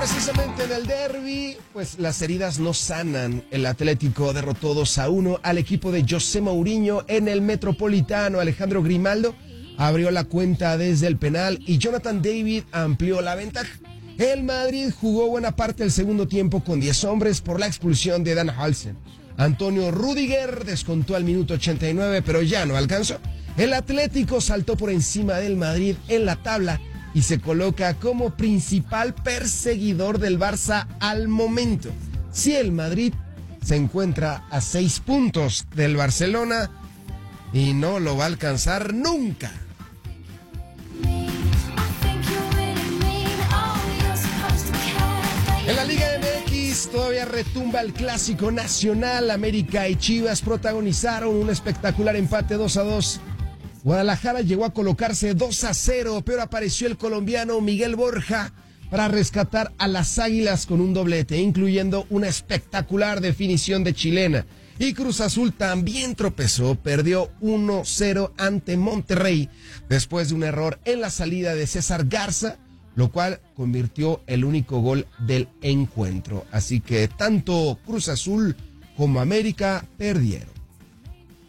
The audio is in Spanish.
Precisamente en el derbi, pues las heridas no sanan. El Atlético derrotó 2-1 al equipo de José Mourinho en el Metropolitano. Alejandro Grimaldo abrió la cuenta desde el penal y Jonathan David amplió la ventaja. El Madrid jugó buena parte del segundo tiempo con 10 hombres por la expulsión de Dan Halsen. Antonio Rüdiger descontó al minuto 89, pero ya no alcanzó. El Atlético saltó por encima del Madrid en la tabla y se coloca como principal perseguidor del Barça al momento. Si el Madrid se encuentra a 6 puntos del Barcelona y no lo va a alcanzar nunca. En la Liga MX todavía retumba el clásico nacional. América y Chivas protagonizaron un espectacular empate 2-2. Guadalajara llegó a colocarse 2-0, pero apareció el colombiano Miguel Borja para rescatar a las Águilas con un doblete, incluyendo una espectacular definición de chilena. Y Cruz Azul también tropezó, perdió 1-0 ante Monterrey después de un error en la salida de César Garza, lo cual convirtió el único gol del encuentro. Así que tanto Cruz Azul como América perdieron.